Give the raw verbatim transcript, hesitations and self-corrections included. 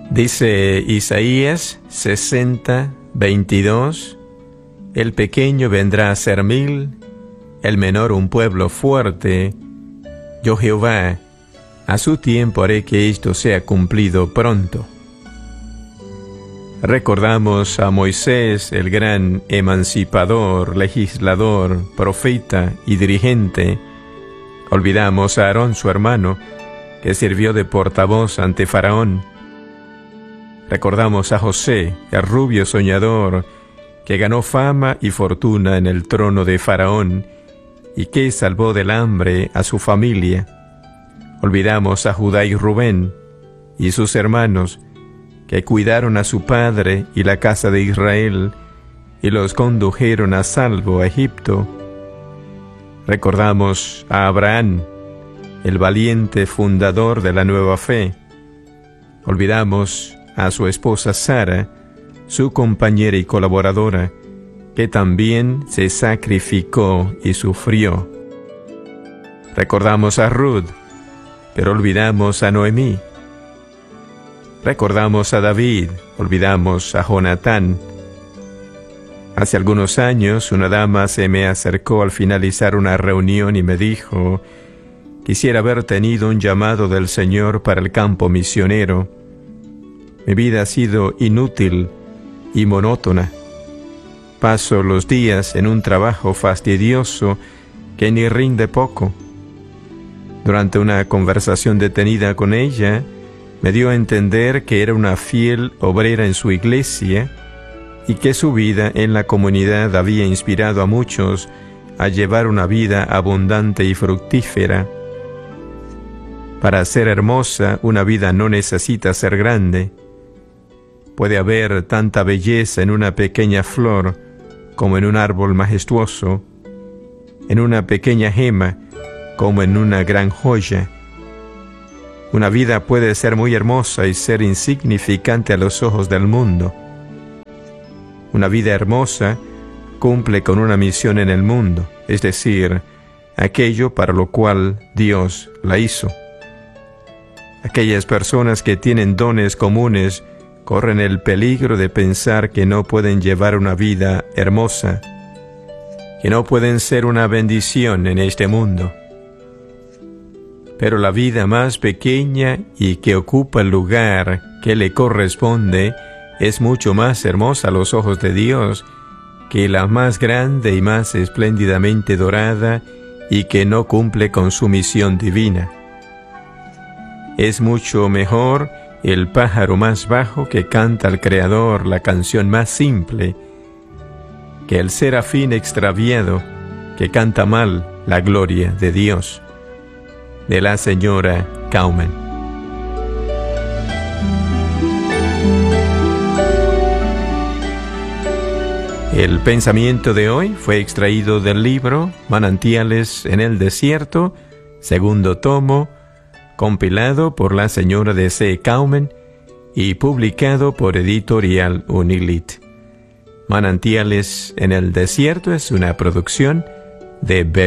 Dice Isaías sesenta, veintidós, el pequeño vendrá a ser mil, el menor un pueblo fuerte. Yo Jehová, a su tiempo haré que esto sea cumplido pronto. Recordamos a Moisés, el gran emancipador, legislador, profeta y dirigente. Olvidamos a Aarón, su hermano, que sirvió de portavoz ante Faraón. Recordamos a José, el rubio soñador, que ganó fama y fortuna en el trono de Faraón y que salvó del hambre a su familia. Olvidamos a Judá y Rubén y sus hermanos, que cuidaron a su padre y la casa de Israel y los condujeron a salvo a Egipto. Recordamos a Abraham, el valiente fundador de la nueva fe. Olvidamos a su esposa Sara, su compañera y colaboradora, que también se sacrificó y sufrió. Recordamos a Ruth, pero olvidamos a Noemí. Recordamos a David, olvidamos a Jonatán. Hace algunos años una dama se me acercó al finalizar una reunión y me dijo: quisiera haber tenido un llamado del Señor para el campo misionero. Mi vida ha sido inútil y monótona. Paso los días en un trabajo fastidioso que ni rinde poco. Durante una conversación detenida con ella, me dio a entender que era una fiel obrera en su iglesia y que su vida en la comunidad había inspirado a muchos a llevar una vida abundante y fructífera. Para ser hermosa, una vida no necesita ser grande. Puede haber tanta belleza en una pequeña flor como en un árbol majestuoso, en una pequeña gema como en una gran joya. Una vida puede ser muy hermosa y ser insignificante a los ojos del mundo. Una vida hermosa cumple con una misión en el mundo, es decir, aquello para lo cual Dios la hizo. Aquellas personas que tienen dones comunes corren el peligro de pensar que no pueden llevar una vida hermosa, que no pueden ser una bendición en este mundo. Pero la vida más pequeña y que ocupa el lugar que le corresponde es mucho más hermosa a los ojos de Dios que la más grande y más espléndidamente dorada y que no cumple con su misión divina. Es mucho mejor el pájaro más bajo que canta al Creador la canción más simple que el serafín extraviado que canta mal la gloria de Dios. De la señora Kaumann. El pensamiento de hoy fue extraído del libro Manantiales en el Desierto, segundo tomo, compilado por la señora D C Kaumann y publicado por Editorial Unilit. Manantiales en el Desierto es una producción de Berry.